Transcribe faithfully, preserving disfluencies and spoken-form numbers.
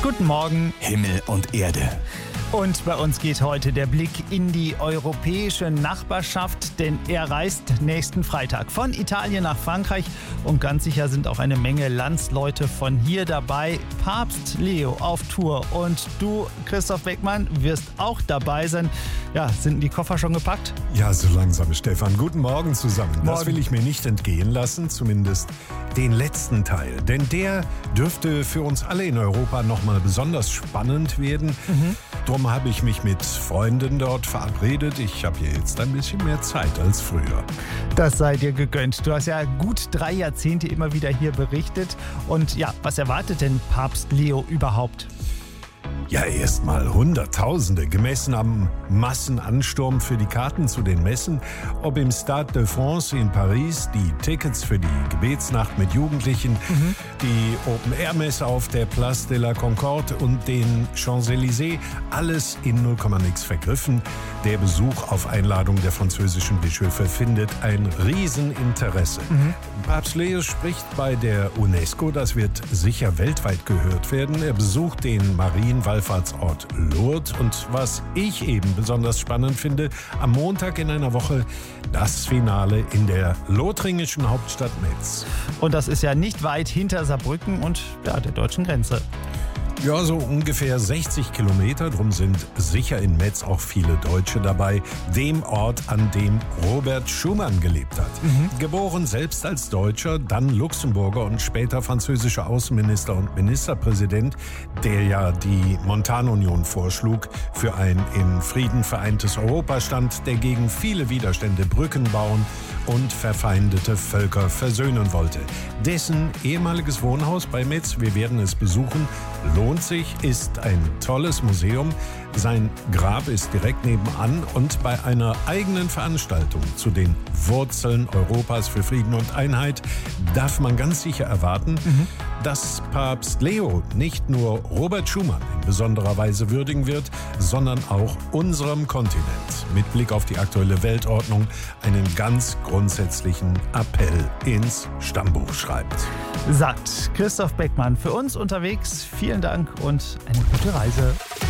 Guten Morgen. Himmel und Erde. Und bei uns geht heute der Blick in die europäische Nachbarschaft, denn er reist nächsten Freitag von Italien nach Frankreich und ganz sicher sind auch eine Menge Landsleute von hier dabei. Papst Leo auf Tour und du, Christoph Beckmann, wirst auch dabei sein. Ja, sind die Koffer schon gepackt? Ja, so langsam, Stefan. Guten Morgen zusammen. Morgen. Das will ich mir nicht entgehen lassen, zumindest den letzten Teil. Denn der dürfte für uns alle in Europa nochmal besonders spannend werden. Mhm. Drum habe ich mich mit Freunden dort verabredet. Ich habe hier jetzt ein bisschen mehr Zeit als früher. Das sei dir gegönnt. Du hast ja gut drei Jahrzehnte immer wieder hier berichtet. Und ja, was erwartet denn Papst Leo überhaupt? Ja, erstmal Hunderttausende, gemessen am Massenansturm für die Karten zu den Messen. Ob im Stade de France in Paris, die Tickets für die Gebetsnacht mit Jugendlichen, mhm. die Open-Air-Messe auf der Place de la Concorde und den Champs-Élysées, alles in null Komma nix vergriffen. Der Besuch auf Einladung der französischen Bischöfe findet ein Rieseninteresse. Mhm. Papst Leo spricht bei der UNESCO, das wird sicher weltweit gehört werden. Er besucht den Marienwallfahrtsort Lourdes und was ich eben besonders spannend finde, am Montag in einer Woche das Finale in der lothringischen Hauptstadt Metz. Und das ist ja nicht weit hinter Saarbrücken und ja, der deutschen Grenze. Ja, so ungefähr sechzig Kilometer, drum sind sicher in Metz auch viele Deutsche dabei, dem Ort, an dem Robert Schuman gelebt hat. Mhm. Geboren selbst als Deutscher, dann Luxemburger und später französischer Außenminister und Ministerpräsident, der ja die Montanunion vorschlug, für ein in Frieden vereintes Europa stand, der gegen viele Widerstände Brücken bauen und verfeindete Völker versöhnen wollte. Dessen ehemaliges Wohnhaus bei Metz, wir werden es besuchen, lohnt sich, ist ein tolles Museum. Sein Grab ist direkt nebenan und bei einer eigenen Veranstaltung zu den Wurzeln Europas für Frieden und Einheit darf man ganz sicher erwarten, mhm. dass Papst Leo nicht nur Robert Schuman in besonderer Weise würdigen wird, sondern auch unserem Kontinent mit Blick auf die aktuelle Weltordnung einen ganz grundsätzlichen Appell ins Stammbuch schreibt. Sagt Christoph Beckmann für uns unterwegs. Vielen Dank und eine gute Reise.